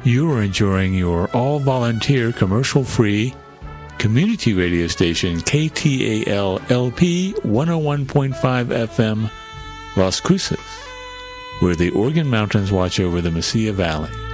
You are enjoying your all-volunteer, commercial-free community radio station, KTAL-LP 101.5 FM, Las Cruces, where the Organ Mountains watch over the Mesilla Valley.